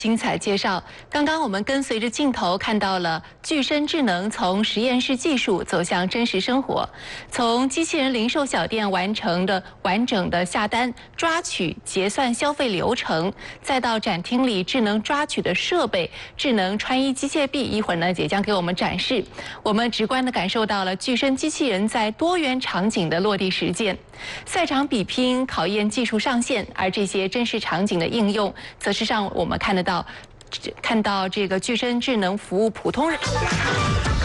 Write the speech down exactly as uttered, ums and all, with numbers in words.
精彩介绍。刚刚我们跟随着镜头看到了具身智能从实验室技术走向真实生活，从机器人零售小店完成的完整的下单、抓取、结算消费流程，再到展厅里智能抓取的设备、智能穿衣机械臂，一会儿呢也将给我们展示。我们直观地感受到了具身机器人在多元场景的落地实践。赛场比拼考验技术上限，而这些真实场景的应用，则是让我们看得到。看到这个具身智能服务普通人。